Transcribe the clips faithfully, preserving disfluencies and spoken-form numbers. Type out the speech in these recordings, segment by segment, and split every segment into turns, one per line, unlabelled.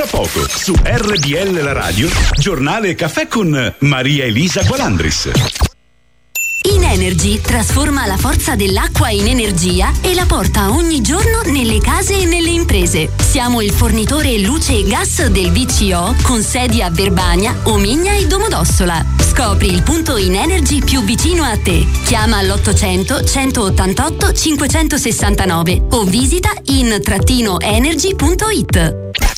Tra poco su R D L La Radio, giornale e caffè con Maria Elisa Gualandris.
Inenergy trasforma la forza dell'acqua in energia e la porta ogni giorno nelle case e nelle imprese. Siamo il fornitore luce e gas del V C O con sedi a Verbania, Omigna e Domodossola. Scopri il punto Inenergy più vicino a te. Chiama all'ottocento centottantotto cinquecentosessantanove o visita in trattino energy punto it.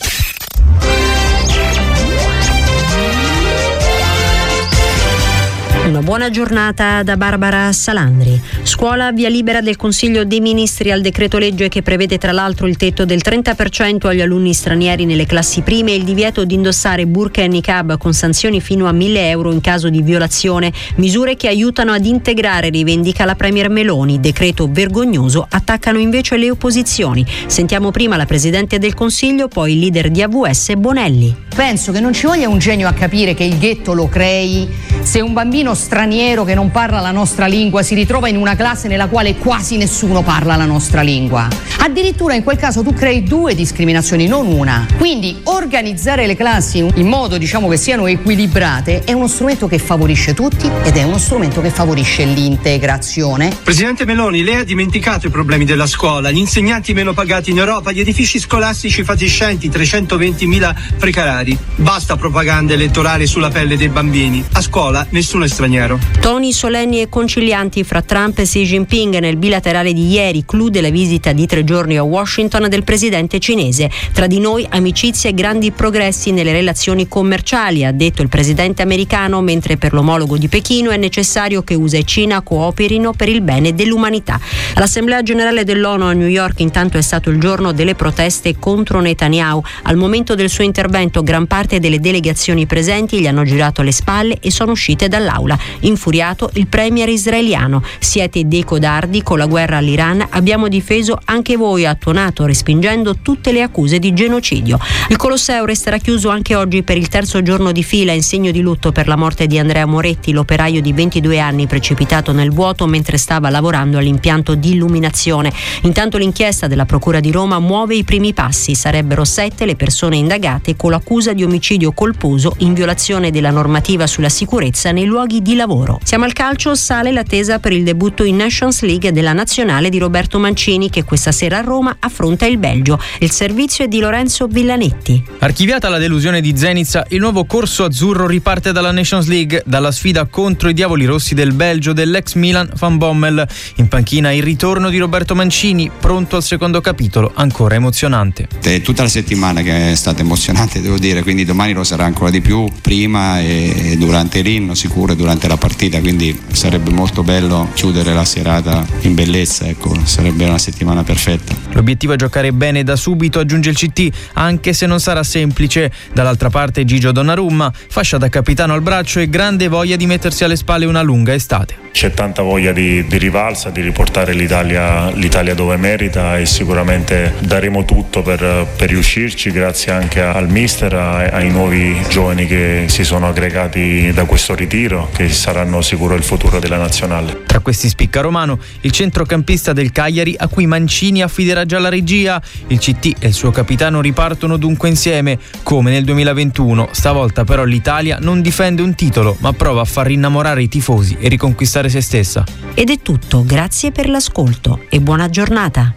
Una buona giornata da Barbara Salandri. Scuola via libera del Consiglio dei Ministri al decreto legge che prevede tra l'altro il tetto del trenta per cento agli alunni stranieri nelle classi prime e il divieto di indossare burqa e niqab con sanzioni fino a mille euro in caso di violazione. Misure che aiutano ad integrare, rivendica la Premier Meloni. Decreto vergognoso, attaccano invece le opposizioni. Sentiamo prima la Presidente del Consiglio, poi il leader di A V S Bonelli.
Penso che non ci voglia un genio a capire che il ghetto lo crei se un bambino straniero che non parla la nostra lingua si ritrova in una classe nella quale quasi nessuno parla la nostra lingua. Addirittura in quel caso tu crei due discriminazioni, non una. Quindi organizzare le classi in modo, diciamo, che siano equilibrate è uno strumento che favorisce tutti ed è uno strumento che favorisce l'integrazione.
Presidente Meloni, lei ha dimenticato i problemi della scuola, gli insegnanti meno pagati in Europa, gli edifici scolastici fatiscenti, trecentoventimila precari. Basta propaganda elettorale sulla pelle dei bambini. A scuola nessuno è straniero.
Toni solenni e concilianti fra Trump e Xi Jinping nel bilaterale di ieri, clou della visita di tre giorni a Washington del presidente cinese. Tra di noi amicizia e grandi progressi nelle relazioni commerciali, ha detto il presidente americano, mentre per l'omologo di Pechino è necessario che U S A e Cina cooperino per il bene dell'umanità. All'Assemblea Generale dell'ONU a New York intanto è stato il giorno delle proteste contro Netanyahu. Al momento del suo intervento gran parte delle delegazioni presenti gli hanno girato le spalle e sono uscite dall'aula. Infuriato il premier israeliano: siete dei codardi, con la guerra all'Iran abbiamo difeso anche voi, ha tuonato respingendo tutte le accuse di genocidio. Il Colosseo resterà chiuso anche oggi per il terzo giorno di fila in segno di lutto per la morte di Andrea Moretti, l'operaio di ventidue anni precipitato nel vuoto mentre stava lavorando all'impianto di illuminazione. Intanto l'inchiesta della Procura di Roma muove i primi passi, sarebbero sette le persone indagate con l'accusa di omicidio colposo in violazione della normativa sulla sicurezza nei luoghi di lavoro. Siamo al calcio, sale l'attesa per il debutto in Nations League della nazionale di Roberto Mancini che questa sera a Roma affronta il Belgio. Il servizio è di Lorenzo Villanetti.
Archiviata la delusione di Zenica, il nuovo corso azzurro riparte dalla Nations League, dalla sfida contro i diavoli rossi del Belgio dell'ex Milan Van Bommel. In panchina il ritorno di Roberto Mancini, pronto al secondo capitolo, ancora emozionante.
È tutta la settimana che è stata emozionante, devo dire, quindi domani lo sarà ancora di più, prima e durante l'inno sicuro e durante la partita, quindi sarebbe molto bello chiudere la serata in bellezza, ecco, sarebbe una settimana perfetta.
L'obiettivo è giocare bene da subito, aggiunge il C T, anche se non sarà semplice. Dall'altra parte Gigio Donnarumma, fascia da capitano al braccio e grande voglia di mettersi alle spalle una lunga estate.
C'è tanta voglia di, di rivalsa, di riportare l'Italia, l'Italia dove merita e sicuramente daremo tutto per, per riuscirci, grazie anche al mister, ai, ai nuovi giovani che si sono aggregati da questo ritiro, che saranno sicuro il futuro della nazionale.
Tra questi spicca Romano, il centrocampista del Cagliari a cui Mancini affiderà già la regia. Il C T e il suo capitano ripartono dunque insieme, come nel duemilaventuno. Stavolta però l'Italia non difende un titolo, ma prova a far rinnamorare i tifosi e riconquistare se stessa.
Ed è tutto, grazie per l'ascolto e buona giornata.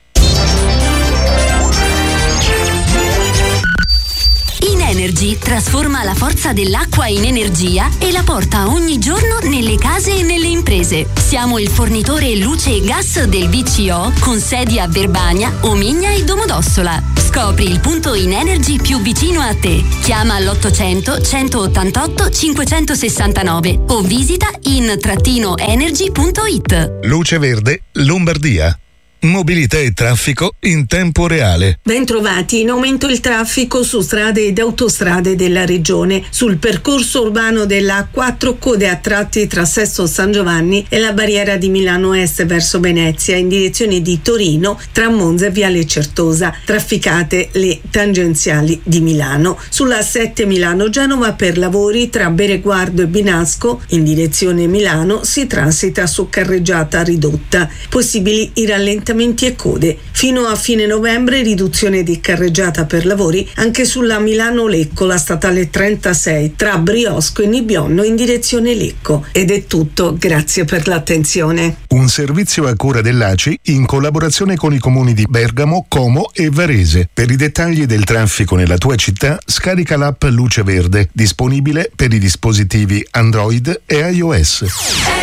Inenergy trasforma la forza dell'acqua in energia e la porta ogni giorno nelle case e nelle imprese. Siamo il fornitore luce e gas del V C O con sedi a Verbania, Omigna e Domodossola. Scopri il punto Inenergy più vicino a te. Chiama all'ottocento centottantotto cinquecentosessantanove o visita in trattino energy punto it.
Luce Verde Lombardia. Mobilità e traffico in tempo reale.
Bentrovati, in aumento il traffico su strade ed autostrade della regione. Sul percorso urbano della A quattro, code a tratti tra Sesto San Giovanni e la barriera di Milano Est verso Venezia in direzione di Torino tra Monza e Viale Certosa. Trafficate le tangenziali di Milano. Sulla A sette Milano-Genova per lavori tra Bereguardo e Binasco in direzione Milano si transita su carreggiata ridotta. Possibili i rallentamenti rallentamenti e code. Fino a fine novembre riduzione di carreggiata per lavori anche sulla Milano-Lecco, la statale trentasei tra Briosco e Nibbionno in direzione Lecco. Ed è tutto, grazie per l'attenzione.
Un servizio a cura dell'A C I in collaborazione con i comuni di Bergamo, Como e Varese. Per i dettagli del traffico nella tua città, scarica l'app Luce Verde, disponibile per i dispositivi Android e iOS.